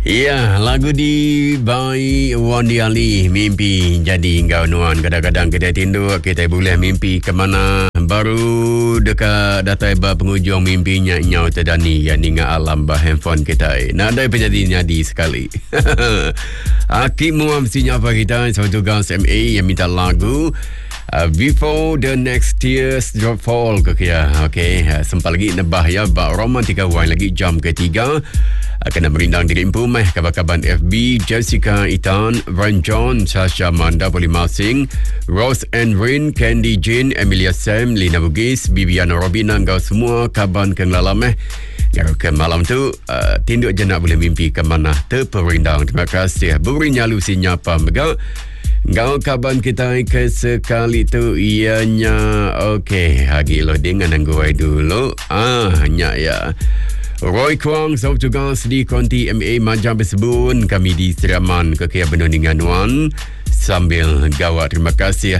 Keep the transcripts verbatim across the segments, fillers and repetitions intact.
Ya, lagu di by Wandi Ali, Mimpi Jadi Engkau Nuan. Kadang-kadang kita tindu, kita boleh mimpi ke mana. Baru dekat datai ba penghujung mimpinya nyau terdani yang ingat alam bah handphone kita. Nah, ada penjadi nyadi sekali. Hakim Muam mestinya apa kita, satu tugas M A yang minta lagu Uh, Before the Next Tears Drop Fall ke kia. Okay, uh, sempat lagi nebah ya bak romantika wine lagi jam ketiga. Uh, kena merindang diri impu meh kabar-kabar F B Jessica Itan, Ran John, Sasha Manda, Polima Singh, Rose and Rin, Candy Jin, Emilia Sam, Lina Bugis, Bibiana Robina, kau semua kaban ke lalam meh. Kalau ke malam tu uh, tinduk je nak boleh mimpi ke mana terperindang. Terima kasih. Beri nyalu si nyapa megak. Kau kaban kita ke sekali tu ianya okey hagi lo dengan angguai dulu ah nyak ya Roy Kwang sob tugas di konti M A Majang Bersebun kami di Seraman ke Benundingan Wan sambil gawat. Terima kasih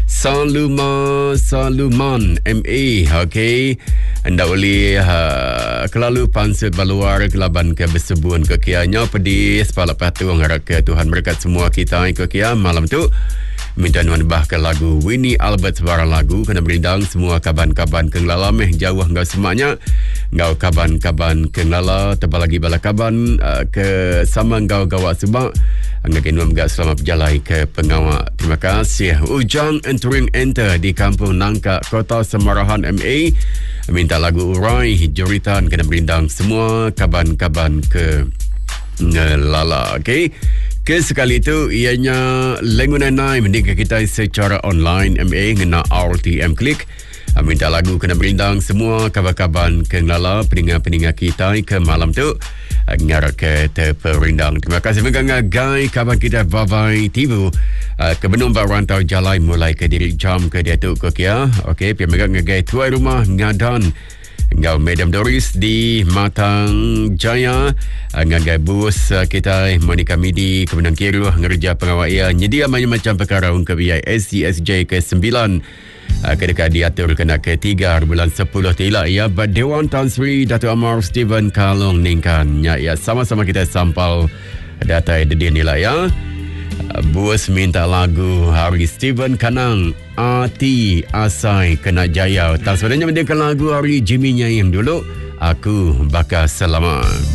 Saluma Saluman M A. okey anda boleh uh, kelalu pansut baluar kelaban ke Bersebun ke kianya pedis pala patung harap ke Tuhan berkat semua kita ke kia malam tu minta nuan bah ke lagu Winnie Albert sebarang lagu kena berindang semua kaban-kaban ke lalam eh jauh engkau semuanya engkau kaban-kaban ke lala tebal lagi bala kaban uh, ke sama engkau gawat sebab engkau nuan megak selamat berjalai ke pengawak. Terima kasih. Ujang entering enter di Kampung Nangka Kota Semarahan M A minta lagu Urai Juritan kena berindang semua kaban-kaban ke ngelala. Okey, ke sekali itu ianya lengunanai mendengar kita secara online M A ngena R T M Klik minta lagu kena berindang semua kabar-kabar ke ngelala peningat-peningat kita ke malam tu ngarap ke terperindang. Terima kasih menggangga gai kabar kita bye-bye tibu uh, ke benung bak rantau jalai mulai ke diri jam ke dia tu ke kia. Okey, pergi menggangga gai tuai rumah ngadan ngau Madam Doris di Matang Jaya ngagai bus uh, kita Monica Midi kemenang kiru ngerja pengawal ia nyedia macam-macam perkara ungkap B I S C S J ke sembilan uh, kedekat diatur kena ke tiga bulan sepuluh tila ya Dewan Tan Sri Datuk Amar Stephen Kalong Ningkan ya, ya sama-sama kita sampal data dedin nila ya. Bos minta lagu Hari Stephen Kanang Ati Asai Kena Jaya. Tak sebenarnya mendengarkan lagu Hari Jimmy Nyayim dulu. Aku bakal selamat.